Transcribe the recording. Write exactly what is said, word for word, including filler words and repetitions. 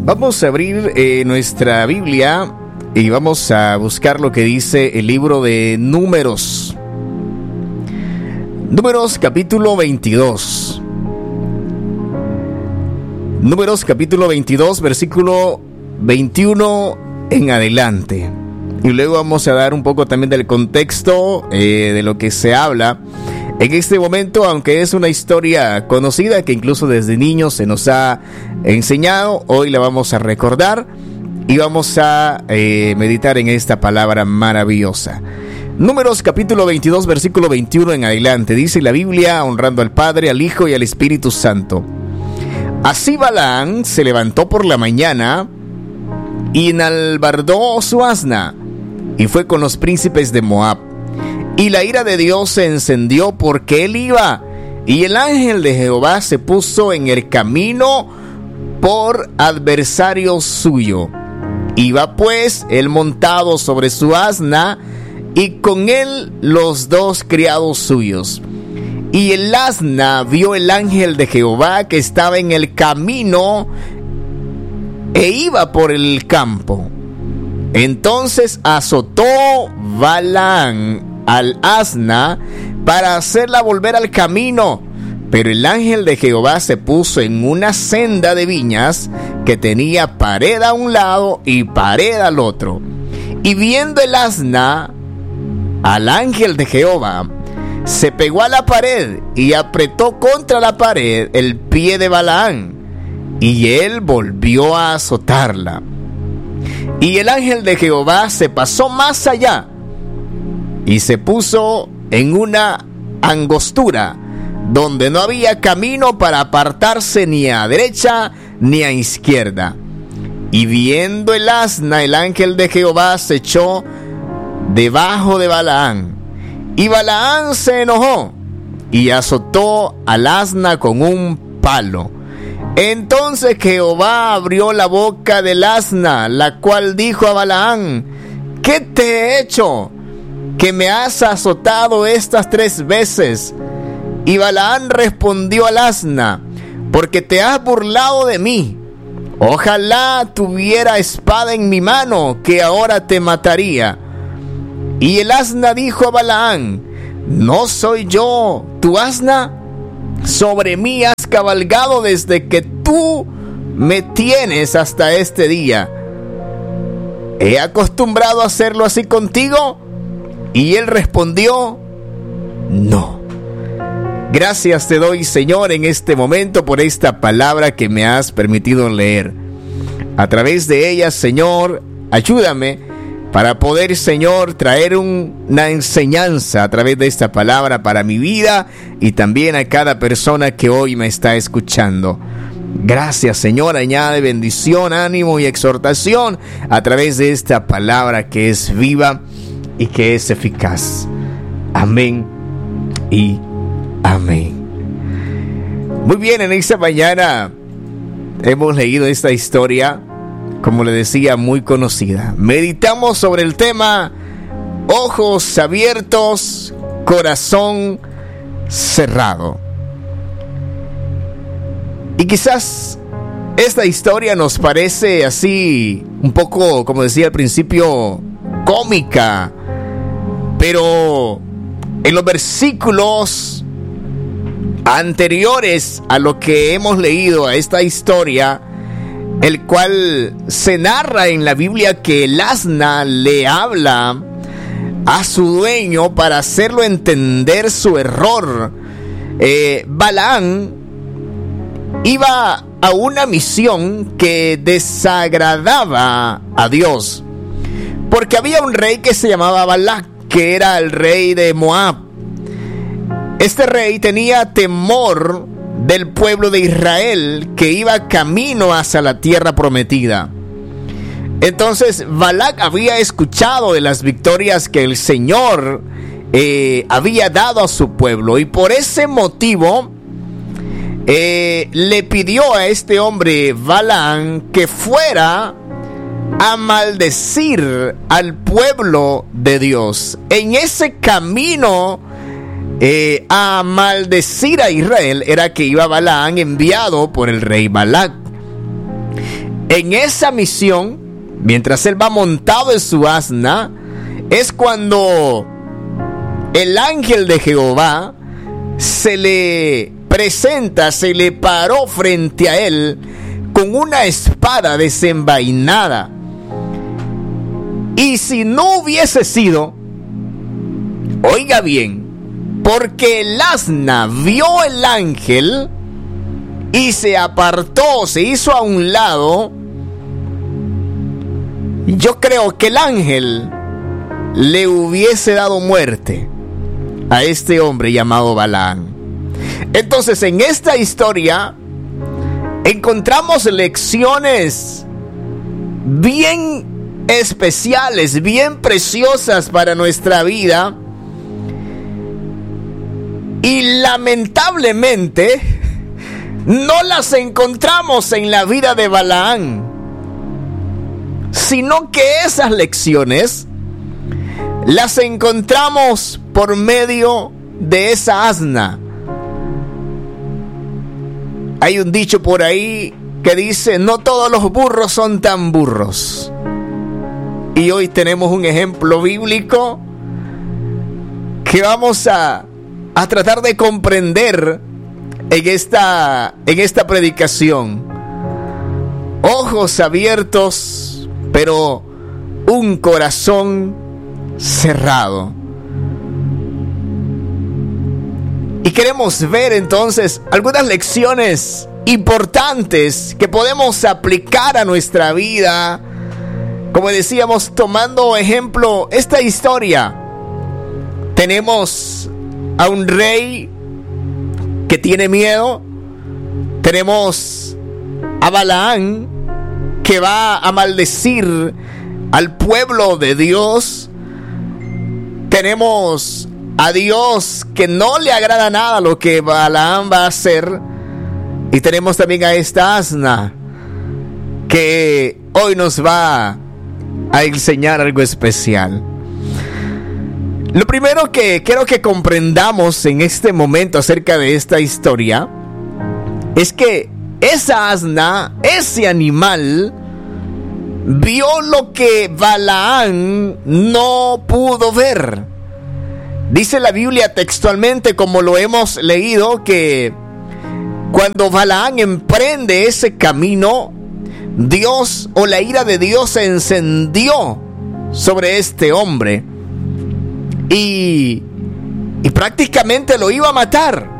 Vamos a abrir eh, nuestra Biblia y vamos a buscar lo que dice el libro de Números. Números capítulo veintidós. Números capítulo veintidós, versículo veintiuno en adelante. Y luego vamos a dar un poco también del contexto eh, de lo que se habla en este momento, aunque es una historia conocida que incluso desde niños se nos ha enseñado. Hoy la vamos a recordar y vamos a eh, meditar en esta palabra maravillosa. Números capítulo veintidós, versículo veintiuno en adelante. Dice la Biblia, honrando al Padre, al Hijo y al Espíritu Santo. Así Balaam se levantó por la mañana y enalbardó su asna y fue con los príncipes de Moab. Y la ira de Dios se encendió porque él iba, y el ángel de Jehová se puso en el camino por adversario suyo. Iba pues él montado sobre su asna, y con él los dos criados suyos. Y el asna vio el ángel de Jehová que estaba en el camino e iba por el campo. Entonces azotó Balaam al asna para hacerla volver al camino, pero el ángel de Jehová se puso en una senda de viñas que tenía pared a un lado y pared al otro. Y viendo el asna al ángel de Jehová, se pegó a la pared y apretó contra la pared el pie de Balaam, y él volvió a azotarla. Y el ángel de Jehová se pasó más allá y se puso en una angostura donde no había camino para apartarse ni a derecha ni a izquierda. Y viendo el asna, el ángel de Jehová se echó debajo de Balaam. Y Balaam se enojó y azotó al asna con un palo. Entonces Jehová abrió la boca del asna, la cual dijo a Balaam: ¿qué te he hecho, que me has azotado estas tres veces? Y Balaam respondió al asna: porque te has burlado de mí. Ojalá tuviera espada en mi mano, que ahora te mataría. Y el asna dijo a Balaam: ¿no soy yo tu asna? Sobre mí has cabalgado desde que tú me tienes hasta este día. ¿He acostumbrado a hacerlo así contigo? Y él respondió: no. Gracias te doy, Señor, en este momento por esta palabra que me has permitido leer. A través de ella, Señor, ayúdame para poder, Señor, traer un, una enseñanza a través de esta palabra para mi vida y también a cada persona que hoy me está escuchando. Gracias, Señor, añade bendición, ánimo y exhortación a través de esta palabra que es viva y que es eficaz. Amén y amén. Muy bien, en esta mañana hemos leído esta historia, como le decía, muy conocida. Meditamos sobre el tema ojos abiertos, corazón cerrado. Y quizás esta historia nos parece así, un poco, como decía al principio, cómica, pero en los versículos anteriores a lo que hemos leído, a esta historia, el cual se narra en la Biblia que el asna le habla a su dueño para hacerlo entender su error. Eh, Balaam iba a una misión que desagradaba a Dios, porque había un rey que se llamaba Balac, que era el rey de Moab. Este rey tenía temor del pueblo de Israel que iba camino hacia la tierra prometida. Entonces Balac había escuchado de las victorias que el Señor eh, había dado a su pueblo, y por ese motivo eh, le pidió a este hombre Balaam que fuera a maldecir al pueblo de Dios. En ese camino Eh, a maldecir a Israel era que iba Balaam, enviado por el rey Balac. en esa misión, mientras él va montado en su asna, es cuando el ángel de Jehová se le presenta, se le paró frente a él con una espada desenvainada. Y si no hubiese sido, oiga bien, porque el asna vio el ángel y se apartó, se hizo a un lado, yo creo que el ángel le hubiese dado muerte a este hombre llamado Balaam. Entonces, en esta historia encontramos lecciones bien especiales, bien preciosas para nuestra vida. Y lamentablemente no las encontramos en la vida de Balaam, sino que esas lecciones las encontramos por medio de esa asna. Hay un dicho por ahí que dice: no todos los burros son tan burros. Y hoy tenemos un ejemplo bíblico que vamos a, a tratar de comprender en esta, en esta predicación. Ojos abiertos, pero un corazón cerrado. Y queremos ver entonces algunas lecciones importantes que podemos aplicar a nuestra vida. Como decíamos, tomando ejemplo esta historia, tenemos a un rey que tiene miedo. Tenemos a Balaam que va a maldecir al pueblo de Dios. Tenemos a Dios que no le agrada nada lo que Balaam va a hacer. Y tenemos también a esta asna que hoy nos va a enseñar algo especial. Lo primero que quiero que comprendamos en este momento acerca de esta historia es que esa asna, ese animal, vio lo que Balaam no pudo ver. Dice la Biblia textualmente, como lo hemos leído, que cuando Balaam emprende ese camino, Dios, o la ira de Dios, se encendió sobre este hombre y, y prácticamente lo iba a matar.